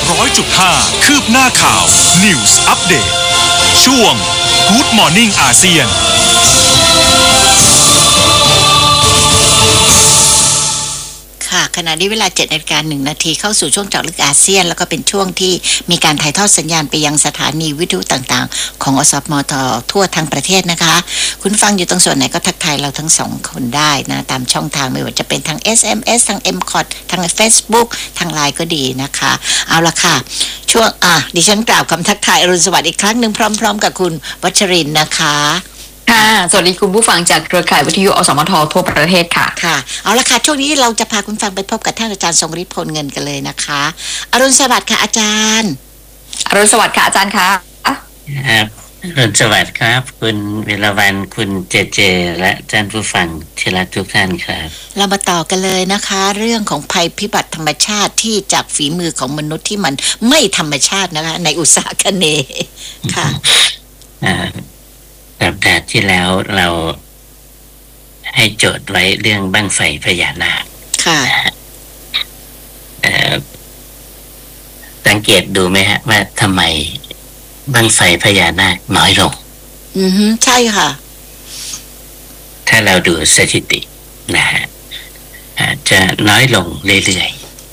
100.5 คืบหน้าข่าว News Update ช่วง Good Morning อาเซียนค่ะขณะนี้เวลา 7:01 นาทีเข้าสู่ช่วงเจาะลึกอาเซียนแล้วก็เป็นช่วงที่มีการถ่ายทอดสัญญาณไปยังสถานีวิทยุต่างๆของอสมททั่วทั้งประเทศนะคะคุณฟังอยู่ตรงส่วนไหนก็ทักทายเราทั้งสองคนได้นะตามช่องทางไม่ว่าจะเป็นทาง SMS ทาง MCOT ทาง Facebook ทาง LINE ก็ดีนะคะเอาละค่ะช่วงดิฉันกล่าวคำทักทายอรุณสวัสดิ์อีกครั้งหนึ่งพร้อมๆกับคุณวัชรินทร์นะคะค่ะสวัสดีคุณผู้ฟังจากเครือข่ายวิทยุอสมททั่วประเทศค่ะค่ะเอาละค่ะช่วงนี้เราจะพาคุณฟังไปพบกับท่านอาจารย์ทรงฤทธิ์พลเงินกันเลยนะคะอรุณสวัสดิ์ค่ะอาจารย์อรุณสวัสดิ์ค่ะอาจารย์คะครับอรุณสวัสดิ์ครับคุณเวลาวันคุณเจและท่านผู้ฟังที่รักทุกท่านครับเรามาต่อกันเลยนะคะเรื่องของภัยพิบัติธรรมชาติที่จากฝีมือของมนุษย์ที่มันไม่ธรรมชาตินะคะในอุตสาหกรรมค่ะสัปดาห์ที่แล้วเราให้โจทย์ไว้เรื่องบั้งไฟพญานาคค่ะสังเกตดูไหมฮะว่าทำไมบั้งไฟพญานาคน้อยลงใช่ค่ะถ้าเราดูสถิตินะฮะจะน้อยลงเรื่อย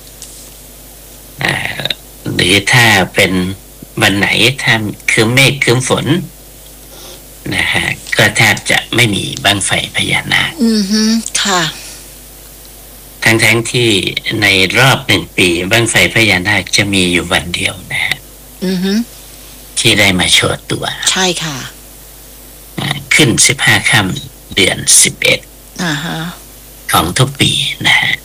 ๆหรือถ้าเป็นวันไหนถ้าคืมเมฆคืมฝนนะฮะก็แทบจะไม่มีบั้งไฟพญานาคค่ะทั้งที่ในรอบ1 ปีบั้งไฟพญานาคจะมีอยู่วันเดียวนะฮะที่ได้มาโชว์ตัวใช่ค่ะขึ้น15 ค่ำเดือน11ของทุกปีนะฮะ